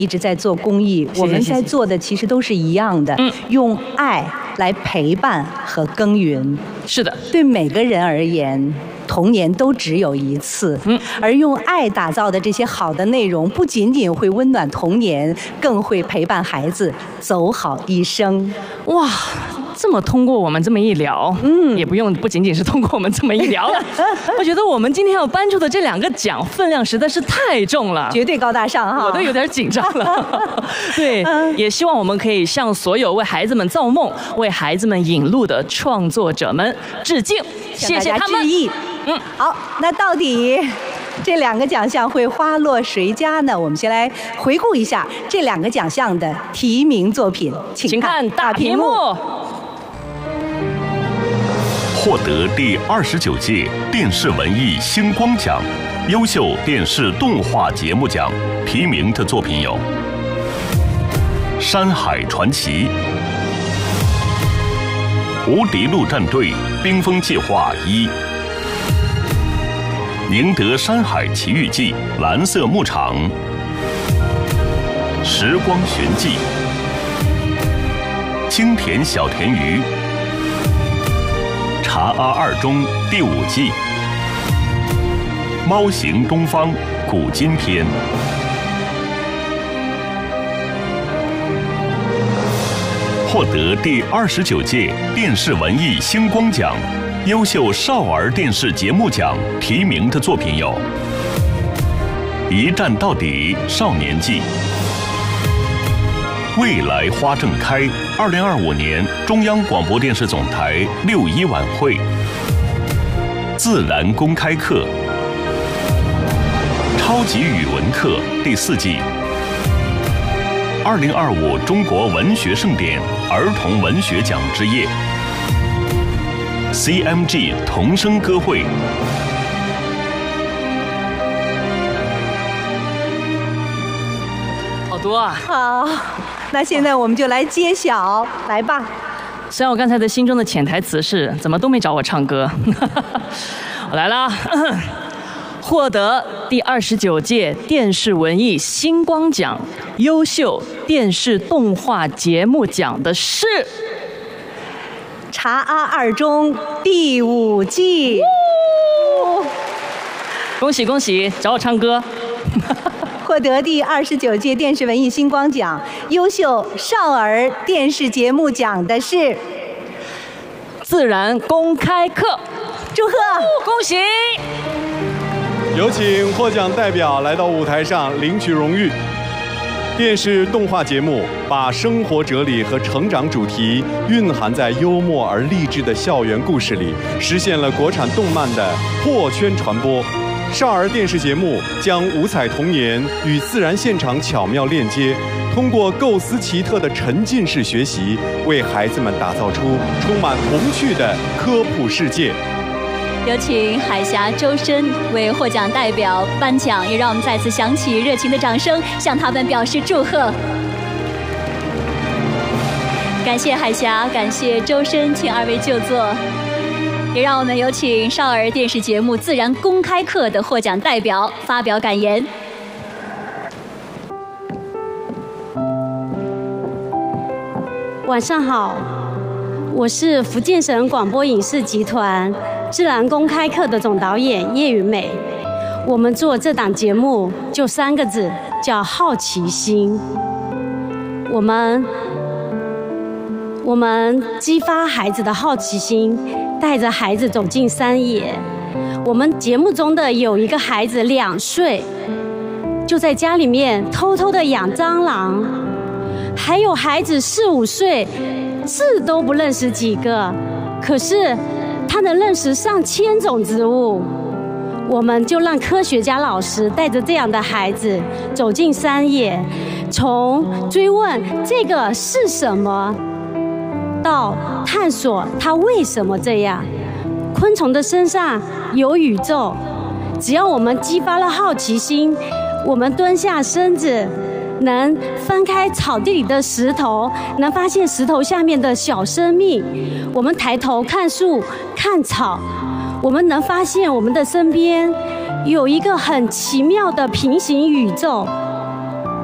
一直在做公益，我们在做的其实都是一样的，用爱来陪伴和耕耘。 是的， 对每个人而言，童年都只有一次。而用爱打造的这些好的内容，不仅仅会温暖童年，更会陪伴孩子走好一生。 哇！这么通过我们这么一聊，也不仅仅是通过我们这么一聊了。我觉得我们今天要颁出的这2个奖分量实在是太重了， 绝对高大上哈， 我都有点紧张了。对，也希望我们可以向所有为孩子们造梦、为孩子们引路的创作者们致敬，谢谢他们。 致意。好，那到底这2个奖项会花落谁家呢？我们先来回顾一下这2个奖项的提名作品，请看大屏幕。 获得第29届电视文艺星光奖优秀电视动画节目奖提名的作品有《山海传奇》《无敌陆战队冰封计划1》《宁德山海奇遇记》蓝色牧场《时光寻迹》《青田小田鱼》查阿二中第5季，猫行东方古今篇。获得第29届电视文艺星光奖优秀少儿电视节目奖提名的作品有《一站到底少年记》未来花正开2025年中央广播电视总台6·1晚会自然公开课超级语文课第4季2025中国文学盛典儿童文学奖之夜 CMG 童声歌会好多啊。 好，那现在我们就来揭晓，来吧。 虽然我刚才的心中的潜台词是怎么都没找我唱歌，我来了。获得第29届电视文艺星光奖优秀电视动画节目奖的是查阿二中第5季。 恭喜恭喜，找我唱歌。 获得第29届电视文艺星光奖优秀少儿电视节目奖的是自然公开课。 祝贺， 恭喜！ 有请获奖代表来到舞台上领取荣誉。电视动画节目把生活哲理和成长主题蕴含在幽默而励志的校园故事里，实现了国产动漫的破圈传播。少儿电视节目将五彩童年与自然现场巧妙链接，通过构思奇特的沉浸式学习，为孩子们打造出充满童趣的科普世界。 有请海峡周深为获奖代表颁奖，也让我们再次响起热情的掌声，向他们表示祝贺。感谢海峡，感谢周深，请2位就座。也让我们有请少儿电视节目自然公开课的获奖代表发表感言。 晚上好，我是福建省广播影视集团自然公开课的总导演叶云美。我们做这档节目就3个字，叫好奇心。我们激发孩子的好奇心，带着孩子走进山野。我们节目中的有一个孩子2岁，就在家里面偷偷的养蟑螂，还有孩子4、5岁，字都不认识几个，可是他能认识上千种植物。我们就让科学家老师带着这样的孩子走进山野，从追问这个是什么，到探索它为什么这样。昆虫的身上有宇宙，只要我们激发了好奇心，我们蹲下身子，能翻开草地里的石头，能发现石头下面的小生命。我们抬头看树看草，我们能发现我们的身边有一个很奇妙的平行宇宙。